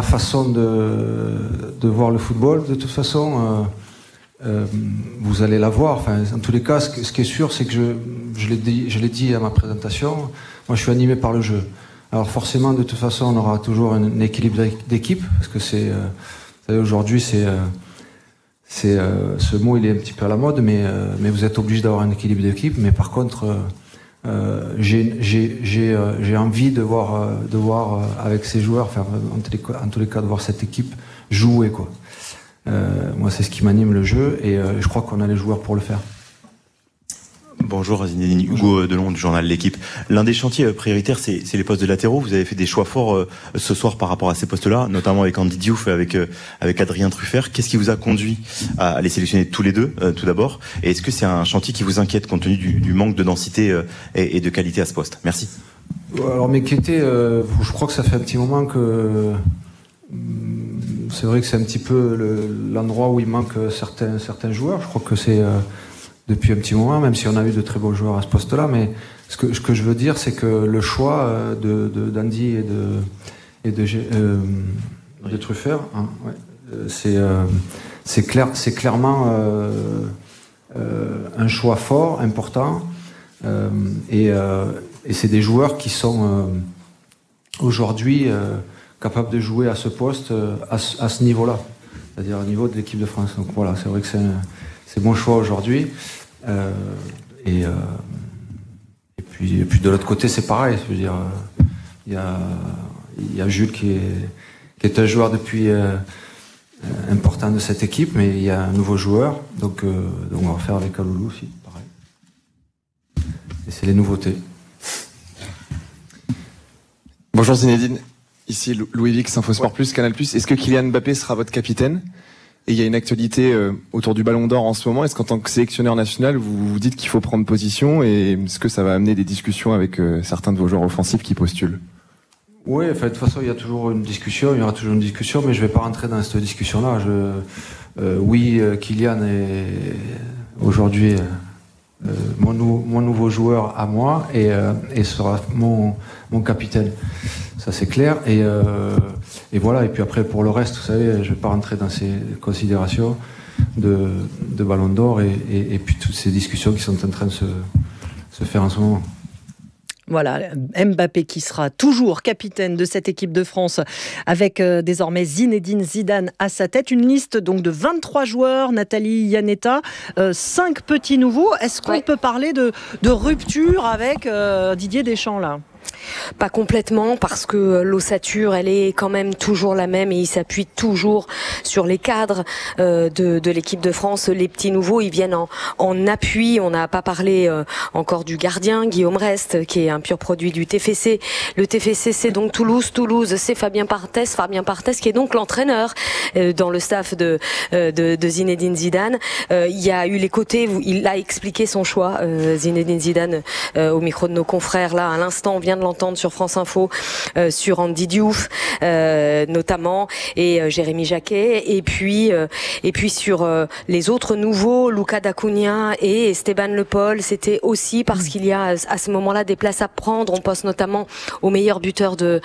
façon de voir le football. De toute façon, vous allez la voir. Enfin, en tous les cas, ce qui est sûr, c'est que je l'ai dit à ma présentation, moi je suis animé par le jeu. Alors forcément, de toute façon, on aura toujours un équilibre d'équipe, parce que vous savez, aujourd'hui, ce mot il est un petit peu à la mode, mais vous êtes obligé d'avoir un équilibre d'équipe. Mais par contre, j'ai envie de voir avec ces joueurs, enfin, en tous les cas, de voir cette équipe jouer, quoi. Moi, c'est ce qui m'anime, le jeu, et je crois qu'on a les joueurs pour le faire. Bonjour Zinedine, Hugo Delon du journal L'Équipe. L'un des chantiers prioritaires, c'est les postes de latéraux. Vous avez fait des choix forts ce soir par rapport à ces postes-là, notamment avec Andy Diouf et avec Adrien Truffert. Qu'est-ce qui vous a conduit à les sélectionner tous les deux, tout d'abord? Et est-ce que c'est un chantier qui vous inquiète compte tenu du manque de densité et de qualité à ce poste? Merci. Alors m'inquiéter, je crois que ça fait un petit moment que... C'est vrai que c'est un petit peu l'endroit où il manque certains joueurs. Je crois que c'est... depuis un petit moment, même si on a eu de très beaux joueurs à ce poste-là, mais ce que je veux dire, c'est que le choix d'Andy et de Truffert, hein, ouais, c'est clairement un choix fort, important, et c'est des joueurs qui sont aujourd'hui capables de jouer à ce poste, à ce niveau-là, c'est-à-dire au niveau de l'équipe de France. Donc voilà, c'est vrai que c'est bon choix aujourd'hui. Et puis de l'autre côté, c'est pareil. Je veux dire, il y a Jules qui est un joueur depuis important de cette équipe, mais il y a un nouveau joueur, donc on va faire avec Kaloulou aussi, pareil. Et c'est les nouveautés. Bonjour Zinedine, ici Louis Vix, Infosport Plus, Canal Plus. Est-ce que Kylian Mbappé sera votre capitaine? Et il y a une actualité autour du Ballon d'Or en ce moment. Est-ce qu'en tant que sélectionneur national, vous vous dites qu'il faut prendre position, et est-ce que ça va amener des discussions avec certains de vos joueurs offensifs qui postulent? Oui, enfin, de toute façon, il y a toujours une discussion, il y aura toujours une discussion, mais je ne vais pas rentrer dans cette discussion-là. Oui, Kylian est aujourd'hui mon nouveau joueur à moi, et sera mon capitaine. Ça, c'est clair. Et voilà. Et puis après, pour le reste, vous savez, je ne vais pas rentrer dans ces considérations de Ballon d'Or et puis toutes ces discussions qui sont en train de se faire en ce moment. Voilà, Mbappé qui sera toujours capitaine de cette équipe de France, avec désormais Zinedine Zidane à sa tête. Une liste donc de 23 joueurs, Nathalie Iannetta, 5 petits nouveaux. Est-ce qu'on peut parler de rupture avec Didier Deschamps là ? Pas complètement, parce que l'ossature, elle est quand même toujours la même, et il s'appuie toujours sur les cadres de l'équipe de France. Les petits nouveaux, ils viennent en appui. On n'a pas parlé encore du gardien, Guillaume Rest, qui est un pur produit du TFC. Le TFC, c'est donc Toulouse. Toulouse, c'est Fabien Barthez qui est donc l'entraîneur dans le staff de Zinedine Zidane. Il y a eu les côtés, il a expliqué son choix, Zinedine Zidane, au micro de nos confrères là à l'instant. On vient de l'entendre sur France Info, sur Andy Diouf notamment, et Jérémy Jacquet, et puis sur les autres nouveaux, Luca D'Acunha et Esteban Le Paul. C'était aussi parce qu'il y a à ce moment-là des places à prendre. On pense notamment au meilleur buteur de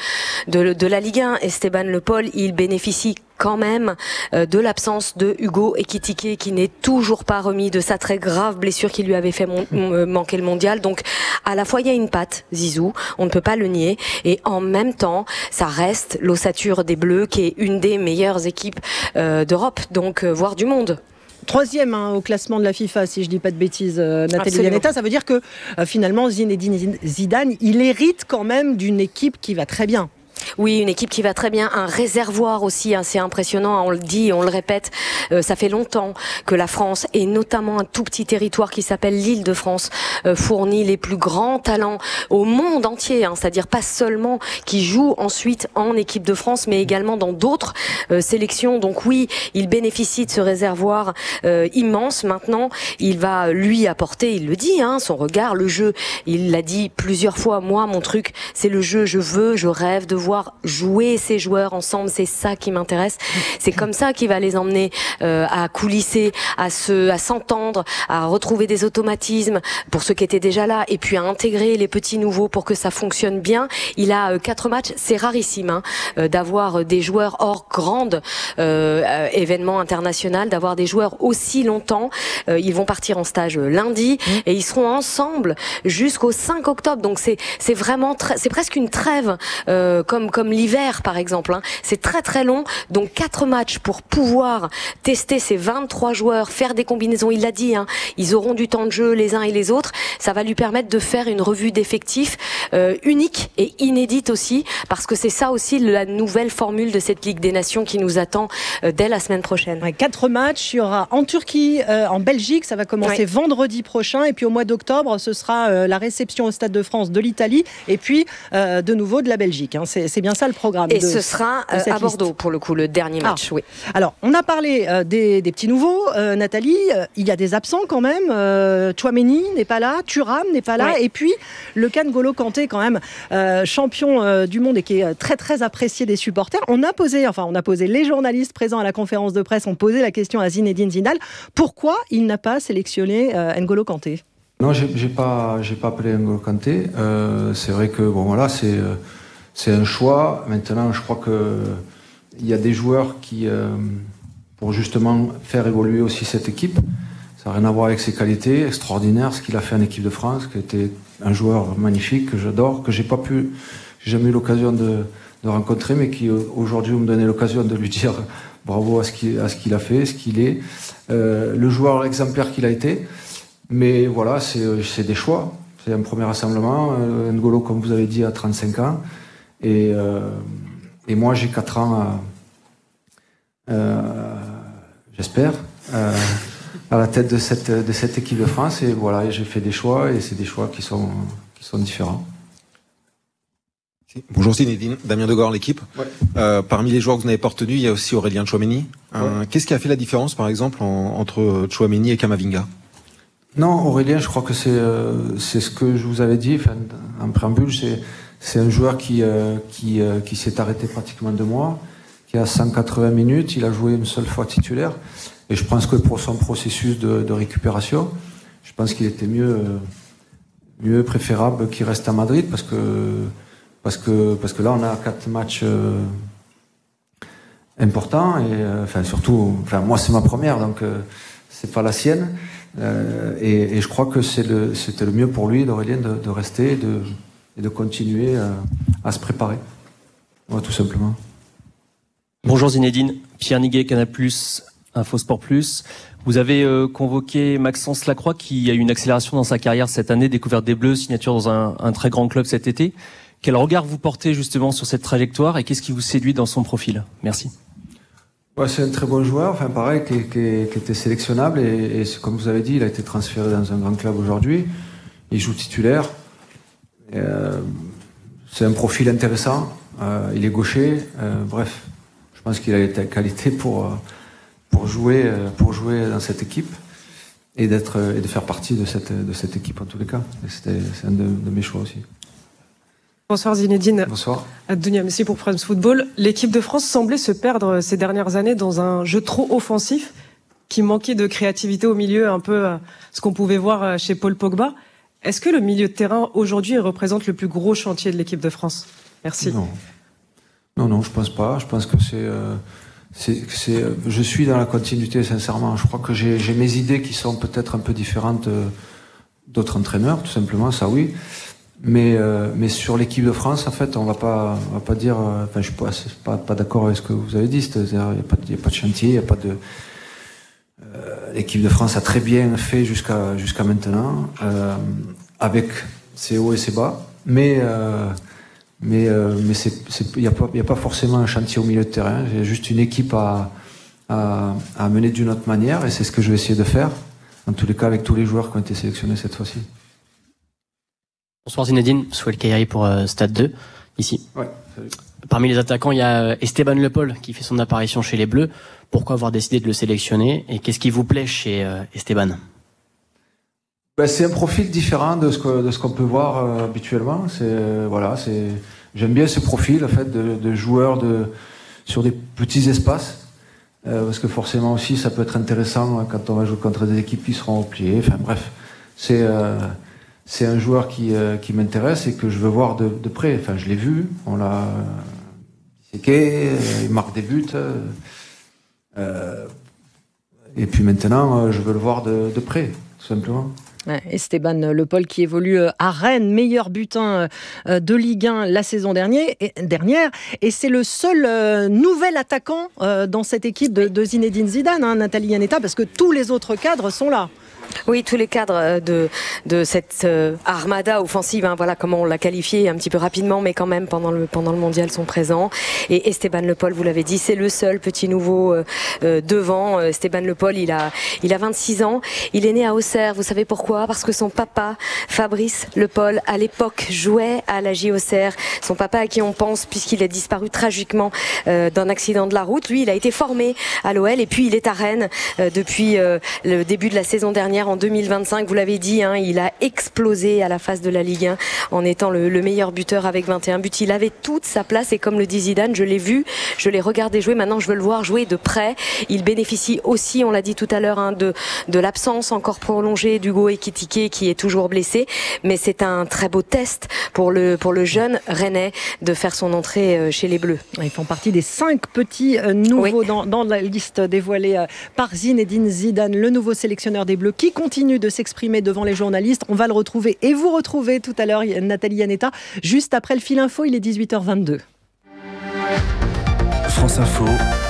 la Ligue 1, Esteban Le Paul. Il bénéficie quand même de l'absence de Hugo Ekitike, qui n'est toujours pas remis de sa très grave blessure qui lui avait fait manquer le mondial. Donc à la fois il y a une patte, Zizou, on ne peut pas le nier, et en même temps ça reste l'ossature des Bleus, qui est une des meilleures équipes d'Europe, donc voire du monde. Troisième au classement de la FIFA, si je dis pas de bêtises, Nathalie Iannetta. Ça veut dire que finalement Zinedine Zidane, il hérite quand même d'une équipe qui va très bien. Oui, une équipe qui va très bien, un réservoir aussi, c'est impressionnant, on le dit, on le répète, ça fait longtemps que la France, et notamment un tout petit territoire qui s'appelle l'Île-de-France, fournit les plus grands talents au monde entier, c'est-à-dire pas seulement qui jouent ensuite en équipe de France, mais également dans d'autres sélections. Donc oui, il bénéficie de ce réservoir immense. Maintenant, il va lui apporter, il le dit, son regard, le jeu. Il l'a dit plusieurs fois, moi, mon truc, c'est le jeu, je rêve de voir voir jouer ces joueurs ensemble, c'est ça qui m'intéresse. C'est comme ça qu'il va les emmener à coulisser, à s'entendre, à retrouver des automatismes pour ceux qui étaient déjà là, et puis à intégrer les petits nouveaux pour que ça fonctionne bien. Il a 4 matchs, c'est rarissime d'avoir des joueurs hors grande événement international, d'avoir des joueurs aussi longtemps. Ils vont partir en stage lundi et ils seront ensemble jusqu'au 5 octobre. Donc c'est vraiment c'est presque une trêve comme l'hiver par exemple. C'est très très long. Donc 4 matchs pour pouvoir tester ces 23 joueurs, faire des combinaisons. Il l'a dit, ils auront du temps de jeu les uns et les autres. Ça va lui permettre de faire une revue d'effectifs unique et inédite aussi, parce que c'est ça aussi la nouvelle formule de cette Ligue des Nations qui nous attend dès la semaine prochaine. 4 matchs, il y aura en Turquie, en Belgique, ça va commencer vendredi prochain, et puis au mois d'octobre, ce sera la réception au Stade de France de l'Italie, et puis de nouveau de la Belgique. C'est bien ça le programme. Et ce sera à Bordeaux, pour le coup, le dernier match. Oui. Alors, on a parlé des petits nouveaux, Nathalie, il y a des absents quand même, Tchouaméni n'est pas là, Thuram n'est pas là, et puis le N'Golo Kanté quand même, champion du monde et qui est très très apprécié des supporters. On a posé, les journalistes présents à la conférence de presse ont posé la question à Zinedine Zidane, pourquoi il n'a pas sélectionné N'Golo Kanté? Non, j'ai pas appelé N'Golo Kanté. C'est vrai que c'est un choix. Maintenant, je crois que il y a des joueurs qui, pour justement faire évoluer aussi cette équipe, ça n'a rien à voir avec ses qualités extraordinaires, ce qu'il a fait en équipe de France, qui était un joueur magnifique que j'adore, que j'ai jamais eu l'occasion de rencontrer, mais qui aujourd'hui me donnait l'occasion de lui dire bravo à ce qu'il a fait, ce qu'il est, le joueur exemplaire qu'il a été. Mais voilà, c'est des choix. C'est un premier rassemblement. N'Golo, comme vous avez dit, a 35 ans. Et moi, j'ai 4 ans, j'espère, à la tête de cette équipe de France. Et voilà, j'ai fait des choix, et c'est des choix qui sont différents. Bonjour Zinedine, Damien Degore, l'équipe. Parmi les joueurs que vous n'avez pas retenus, il y a aussi Aurélien Tchouaméni. Qu'est-ce qui a fait la différence, par exemple, entre Tchouaméni et Camavinga? Non, Aurélien, je crois que c'est ce que je vous avais dit, en préambule, c'est un joueur qui s'est arrêté pratiquement 2 mois, qui a 180 minutes, il a joué une seule fois titulaire, et je pense que pour son processus de récupération, je pense qu'il était mieux préférable qu'il reste à Madrid, parce que là on a 4 matchs importants, et surtout, moi c'est ma première, donc c'est pas la sienne. Et je crois que c'était le mieux pour lui, d'Aurélien, de rester et de continuer à se préparer. Ouais, tout simplement. Bonjour Zinedine, Pierre Niguet, Canal+, Infosport+. Vous avez convoqué Maxence Lacroix, qui a eu une accélération dans sa carrière cette année, découverte des Bleus, signature dans un très grand club cet été. Quel regard vous portez justement sur cette trajectoire et qu'est-ce qui vous séduit dans son profil? Merci. Ouais, c'est un très bon joueur, pareil, qui était sélectionnable, et comme vous avez dit, il a été transféré dans un grand club aujourd'hui. Il joue titulaire. C'est un profil intéressant. Il est gaucher. Bref, je pense qu'il a les qualités pour jouer dans cette équipe et de faire partie de cette équipe en tous les cas. C'est un de mes choix aussi. Bonsoir Zinedine. Bonsoir. Dunia Messi pour France Football. L'équipe de France semblait se perdre ces dernières années dans un jeu trop offensif qui manquait de créativité au milieu, un peu ce qu'on pouvait voir chez Paul Pogba. Est-ce que le milieu de terrain aujourd'hui représente le plus gros chantier de l'équipe de France? Merci. Non, je pense pas. Je pense que je suis dans la continuité, sincèrement. Je crois que j'ai mes idées qui sont peut-être un peu différentes d'autres entraîneurs, tout simplement, ça oui. Mais sur l'équipe de France, en fait, on va pas dire. Je suis pas d'accord avec ce que vous avez dit. C'est-à-dire, il y a pas de chantier, il y a pas de. L'équipe de France a très bien fait jusqu'à maintenant, avec ses hauts et ses bas. Mais il y a pas forcément un chantier au milieu de terrain. Il y a juste une équipe à mener d'une autre manière, et c'est ce que je vais essayer de faire. En tous les cas, avec tous les joueurs qui ont été sélectionnés cette fois-ci. Bonsoir Zinedine, Souel Kayari pour Stade 2, ici. Ouais, salut. Parmi les attaquants, il y a Esteban Le Paul qui fait son apparition chez les Bleus. Pourquoi avoir décidé de le sélectionner et qu'est-ce qui vous plaît chez Esteban? C'est un profil différent de ce qu'on peut voir habituellement. C'est j'aime bien ce profil en fait de joueurs sur des petits espaces, parce que forcément aussi ça peut être intéressant quand on va jouer contre des équipes qui seront repliées. Enfin bref, c'est un joueur qui m'intéresse et que je veux voir de près. Enfin, je l'ai vu, on l'a disséqué, il marque des buts. Et puis maintenant, je veux le voir de près, tout simplement. Esteban Le Pol qui évolue à Rennes, meilleur butin de Ligue 1 la saison dernière, et c'est le seul nouvel attaquant dans cette équipe de Zinedine Zidane, Nathalie Iannetta, parce que tous les autres cadres sont là. Oui, tous les cadres de cette armada offensive, voilà comment on l'a qualifié un petit peu rapidement, mais quand même pendant le mondial sont présents. Et Esteban Le Pol, vous l'avez dit, c'est le seul petit nouveau devant. Esteban Le Pol, il a 26 ans. Il est né à Auxerre. Vous savez pourquoi? Parce que son papa, Fabrice Le Pol, à l'époque jouait à la J Auxerre. Son papa à qui on pense, puisqu'il a disparu tragiquement d'un accident de la route. Lui, il a été formé à l'OL et puis il est à Rennes depuis le début de la saison dernière. En 2025, vous l'avez dit, il a explosé à la face de la Ligue 1 en étant le meilleur buteur avec 21 buts. Il avait toute sa place et comme le dit Zidane, je l'ai vu, je l'ai regardé jouer, maintenant je veux le voir jouer de près. Il bénéficie aussi, on l'a dit tout à l'heure, de l'absence encore prolongée d'Hugo Ekitike qui est toujours blessé, mais c'est un très beau test pour le jeune Rennais de faire son entrée chez les Bleus. Ils font partie des 5 petits nouveaux dans la liste dévoilée par Zinedine Zidane, le nouveau sélectionneur des Bleus, qui continue de s'exprimer devant les journalistes. On va le retrouver et vous retrouver tout à l'heure, Nathalie Iannetta, juste après le fil info, il est 18h22. France Info,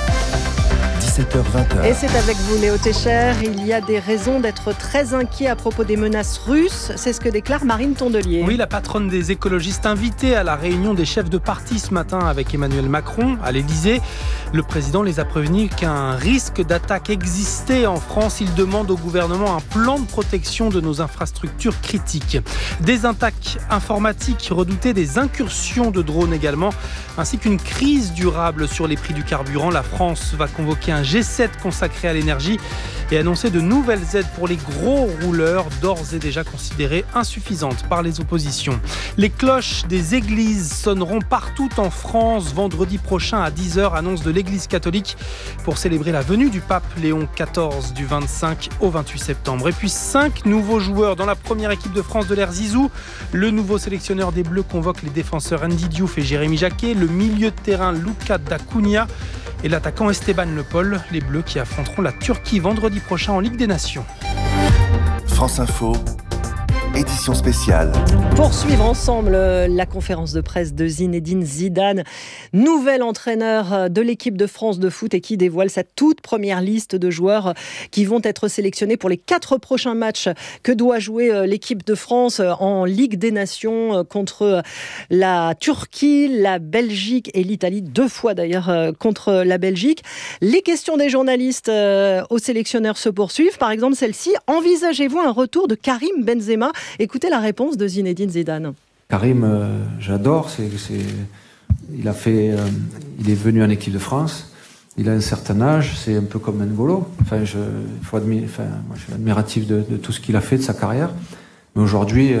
17h20. Et c'est avec vous, Léo Técher. Il y a des raisons d'être très inquiet à propos des menaces russes. C'est ce que déclare Marine Tondelier. Oui, la patronne des écologistes invitée à la réunion des chefs de parti ce matin avec Emmanuel Macron à l'Élysée. Le président les a prévenus qu'un risque d'attaque existait en France. Il demande au gouvernement un plan de protection de nos infrastructures critiques. Des attaques informatiques redoutées, des incursions de drones également, ainsi qu'une crise durable sur les prix du carburant. La France va convoquer un G7 consacré à l'énergie et annoncer de nouvelles aides pour les gros rouleurs, d'ores et déjà considérées insuffisantes par les oppositions. Les cloches des églises sonneront partout en France vendredi prochain à 10h, annonce de l'Église catholique, pour célébrer la venue du pape Léon XIV du 25 au 28 septembre. Et puis 5 nouveaux joueurs dans la première équipe de France de l'Air Zizou. Le nouveau sélectionneur des Bleus convoque les défenseurs Andy Diouf et Jérémy Jacquet, le milieu de terrain Luca D'Acunha et l'attaquant Esteban Le Pol, les Bleus qui affronteront la Turquie vendredi prochain en Ligue des Nations. France Info, édition spéciale. Pour suivre ensemble la conférence de presse de Zinedine Zidane, nouvel entraîneur de l'équipe de France de foot et qui dévoile sa toute première liste de joueurs qui vont être sélectionnés pour les 4 prochains matchs que doit jouer l'équipe de France en Ligue des Nations contre la Turquie, la Belgique et l'Italie, 2 fois d'ailleurs contre la Belgique. Les questions des journalistes aux sélectionneurs se poursuivent. Par exemple, celle-ci, envisagez-vous un retour de Karim Benzema? Écoutez la réponse de Zinedine Zidane. Karim, j'adore. Il est venu en équipe de France. Il a un certain âge. C'est un peu comme N'Golo. Moi, je suis admiratif de tout ce qu'il a fait de sa carrière. Mais aujourd'hui,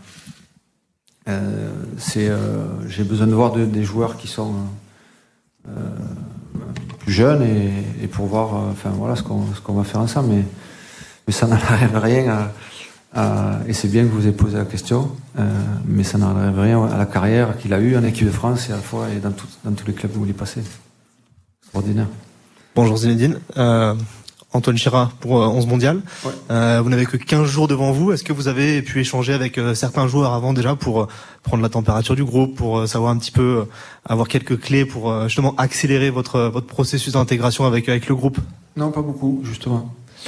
j'ai besoin de voir des joueurs qui sont plus jeunes et pour voir, ce qu'on va faire ensemble. Mais ça n'enlève rien et c'est bien que vous ayez posé la question, mais ça n'enlève rien à la carrière qu'il a eue en équipe de France et à la fois et dans tous les clubs où il est passé. Extraordinaire. Bonjour Zinedine. Antoine Chira pour 11 mondial. Ouais. Vous n'avez que 15 jours devant vous. Est-ce que vous avez pu échanger avec certains joueurs avant déjà pour prendre la température du groupe, pour savoir un petit peu, avoir quelques clés pour justement accélérer votre processus d'intégration avec le groupe? Non, pas beaucoup, justement.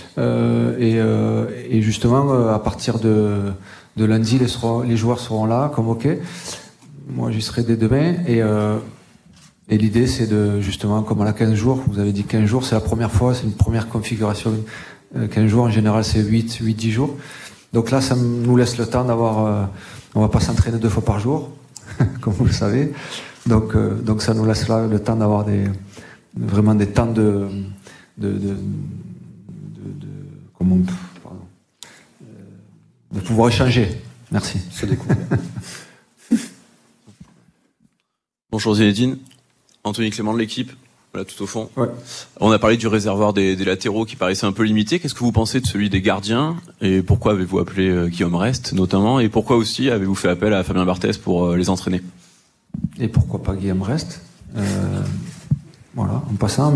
Et justement, à partir de lundi, les joueurs seront là, convoqués. Moi, j'y serai dès demain. Et l'idée, c'est justement, comme à la 15 jours, vous avez dit 15 jours, c'est la première fois, c'est une première configuration. 15 jours, en général, c'est 8-10 jours. Donc là, ça nous laisse le temps d'avoir... on va pas s'entraîner 2 fois par jour, comme vous le savez. Donc ça nous laisse là le temps d'avoir vraiment des temps de pouvoir échanger. Merci. Se découvrir. Bonjour Zinedine, Anthony Clément de l'équipe, voilà tout au fond. Ouais. On a parlé du réservoir des latéraux qui paraissait un peu limité. Qu'est-ce que vous pensez de celui des gardiens et pourquoi avez-vous appelé Guillaume Rest notamment et pourquoi aussi avez-vous fait appel à Fabien Barthez pour les entraîner? Et pourquoi pas Guillaume Rest. Voilà, en passant.